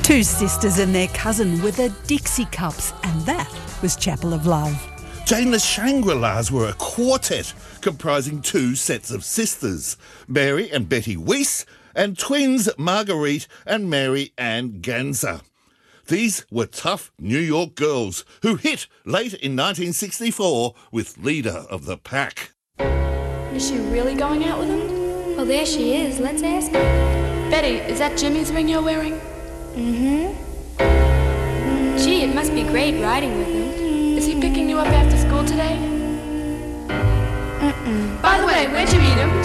Two sisters and their cousin were the Dixie Cups, and that was Chapel of Love. Jane the Shangri-Las were a quartet comprising two sets of sisters, Mary and Betty Weiss, and twins Marguerite and Mary Ann Ganser. These were tough New York girls who hit late in 1964 with Leader of the Pack. Is she really going out with him? Well, there she is. Let's ask her. Betty, is that Jimmy's ring you're wearing? Gee, it must be great riding with him. Is he picking you up after school today? By the way, where'd you meet him?